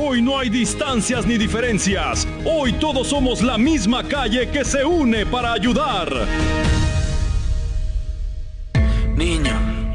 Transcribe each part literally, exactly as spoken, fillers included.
Hoy no hay distancias ni diferencias. Hoy todos somos la misma calle que se une para ayudar. Niño,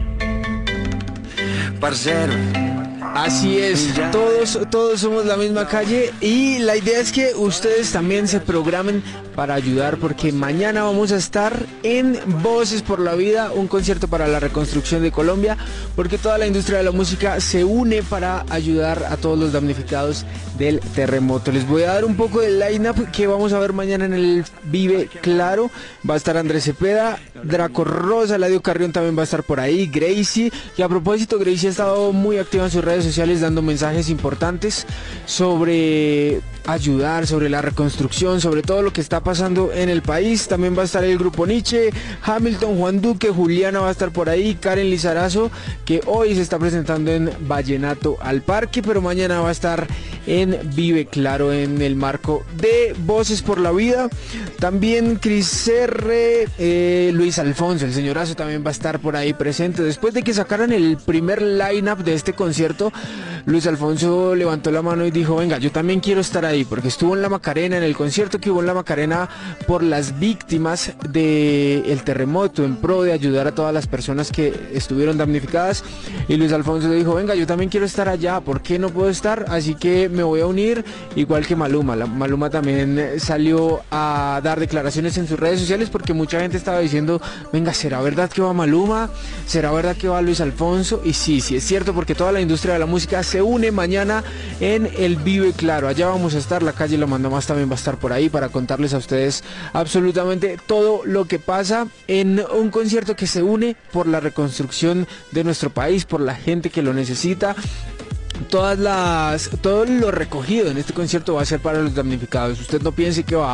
parcero. Así es, todos, todos somos la misma calle y la idea es que ustedes también se programen para ayudar porque mañana vamos a estar en Voces por la Vida, un concierto para la reconstrucción de Colombia, porque toda la industria de la música se une para ayudar a todos los damnificados del terremoto. Les voy a dar un poco del line-up que vamos a ver mañana en el Vive Claro. Va a estar Andrés Cepeda, Draco Rosa, Eladio Carrión también va a estar por ahí, Gracie, y a propósito Gracie ha estado muy activa en sus redes sociales dando mensajes importantes sobre ayudar, sobre la reconstrucción, sobre todo lo que está pasando en el país. También va a estar el grupo Nietzsche, Hamilton, Juan Duque, Juliana va a estar por ahí, Karen Lizarazo, que hoy se está presentando en Vallenato al Parque, pero mañana va a estar en Vive Claro en el marco de Voces por la Vida. También Cris R, eh, Luis Alfonso, el señorazo también va a estar por ahí presente. Después de que sacaran el primer line-up de este concierto, Luis Alfonso levantó la mano y dijo, venga, yo también quiero estar ahí, porque estuvo en La Macarena, en el concierto que hubo en La Macarena por las víctimas del terremoto, en pro de ayudar a todas las personas que estuvieron damnificadas, y Luis Alfonso dijo, venga, yo también quiero estar allá, ¿por qué no puedo estar? Así que me voy a unir, igual que Maluma. La, Maluma también salió a dar declaraciones en sus redes sociales, porque mucha gente estaba diciendo, venga, ¿será verdad que va Maluma? ¿Será verdad que va Luis Alfonso? Y sí, sí es cierto, porque toda la industria de la música se une mañana en el Vive Claro. Allá vamos a estar, la calle La Mandamás también va a estar por ahí para contarles a ustedes absolutamente todo lo que pasa en un concierto que se une por la reconstrucción de nuestro país, por la gente que lo necesita. Todas las, todo lo recogido en este concierto va a ser para los damnificados. Usted no piense que va